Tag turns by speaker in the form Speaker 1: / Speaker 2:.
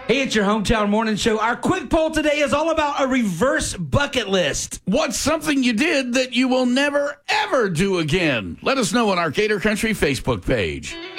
Speaker 1: Hey, it's your hometown morning show. Our quick poll today is all about a reverse bucket list.
Speaker 2: What's something you did that you will never, ever do again? Let us know on our Gator Country Facebook page.